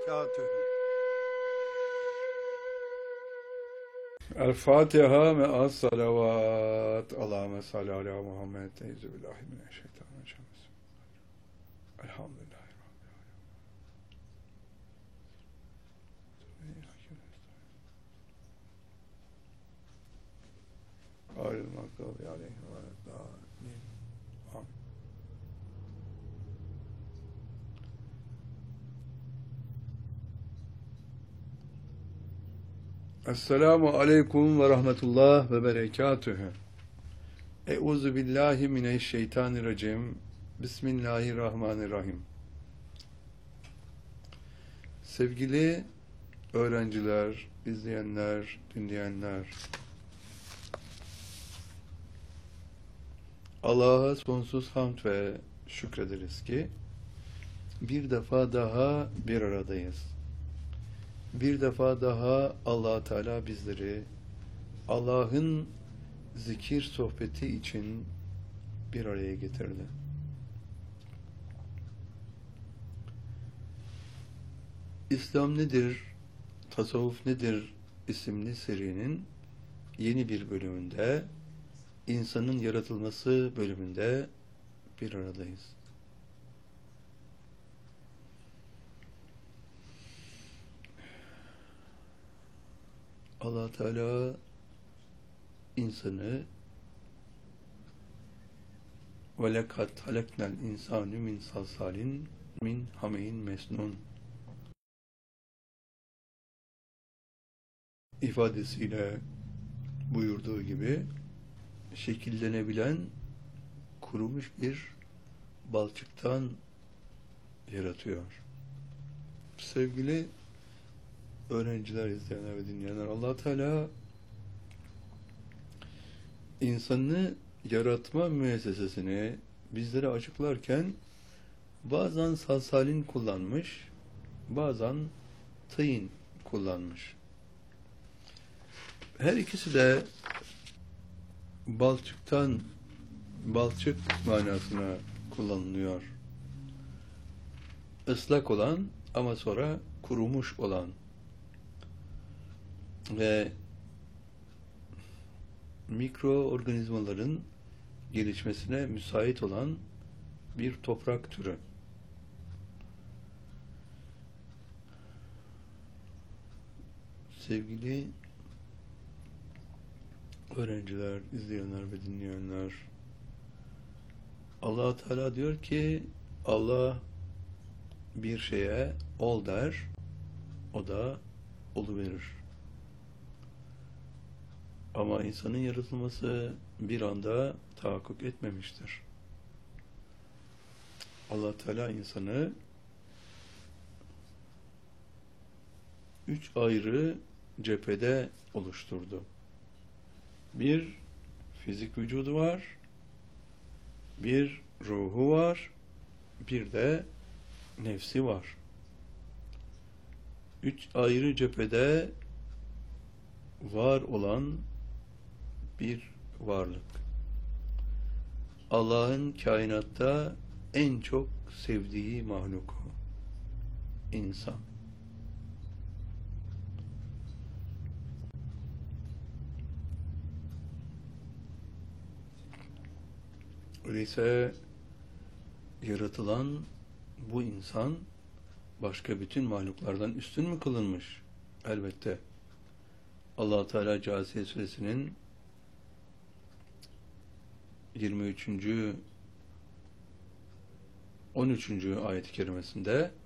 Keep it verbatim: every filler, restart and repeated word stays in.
berekatühü. El Fatiha me'as salavat. Allahümme salli ala Muhammed. Euzubillahimineşşeytanirracim. Elhamdülillah. Gayril mağdubi aleyhim veleddâllîn. Amin. Esselamu aleyküm ve rahmetullah ve berekatühü. Euzu billahi mineşşeytanirracim. Bismillahirrahmanirrahim. Sevgili öğrenciler, izleyenler, dinleyenler, Allah'a sonsuz hamd ve şükrederiz ki bir defa daha bir aradayız. Bir defa daha Allah Teala bizleri Allah'ın zikir sohbeti için bir araya getirdi. İslam nedir, tasavvuf nedir isimli serinin yeni bir bölümünde, insanın yaratılması bölümünde bir aradayız. Allah Teala insanı وَلَكَدْ خَلَقْنَا الْاِنْسَانُ مِنْ صَلْصَالٍ مِنْ حَمَيٍ مَسْنُونَ ifadesiyle buyurduğu gibi şekillenebilen kurumuş bir balçıktan yaratıyor. Sevgili öğrenciler, izleyenler ve dinleyenler, Allah Teala insanı yaratma müessesesini bizlere açıklarken bazen salsalin kullanmış, bazen tıyın kullanmış. Her ikisi de balçıktan, balçık manasına kullanılıyor. Islak olan ama sonra kurumuş olan ve mikroorganizmaların gelişmesine müsait olan bir toprak türü. Sevgili öğrenciler, izleyenler ve dinleyenler, Allah Teala diyor ki Allah bir şeye ol der, o da oluverir. Ama insanın yaratılması bir anda tahakkuk etmemiştir. Allah Teala insanı üç ayrı cephede oluşturdu. Bir fizik vücudu var, bir ruhu var, bir de nefsi var. Üç ayrı cephede var olan bir varlık. Allah'ın kainatta en çok sevdiği mahluk, insan. Öyleyse yaratılan bu insan başka bütün mahluklardan üstün mü kılınmış? Elbette. Allah Teala Câsiye Suresinin yirmi üçüncü on üçüncü ayet-i kerimesinde